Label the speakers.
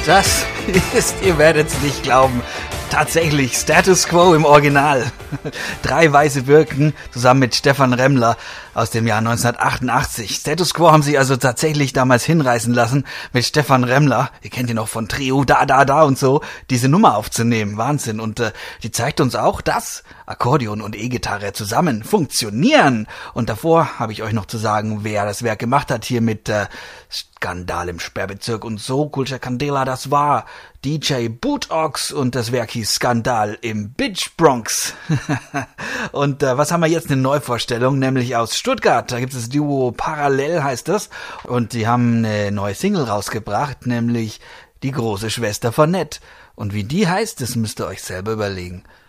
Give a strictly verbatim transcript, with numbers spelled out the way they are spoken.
Speaker 1: Das ist, ihr werdet es nicht glauben, tatsächlich Status Quo im Original. Drei weiße Birken zusammen mit Stefan Remmler aus dem Jahr neunzehnhundertachtundachtzig. Status Quo haben sie also tatsächlich damals hinreißen lassen, mit Stefan Remmler, ihr kennt ihn noch von Trio, da, da, da und so, diese Nummer aufzunehmen. Wahnsinn. Und äh, die zeigt uns auch, dass Akkordeon und E-Gitarre zusammen funktionieren. Und davor habe ich euch noch zu sagen, wer das Werk gemacht hat, hier mit äh, Skandal im Sperrbezirk und so, Kulcha Candela, das war D J Bootox und das Werk hieß Skandal im Bitch Bronx. Und äh, was haben wir jetzt? Eine Neuvorstellung, nämlich aus Stuttgart. Da gibt es das Duo Parallel, heißt das. Und die haben eine neue Single rausgebracht, nämlich Die große Schwester von Nett. Und wie die heißt, das müsst ihr euch selber überlegen.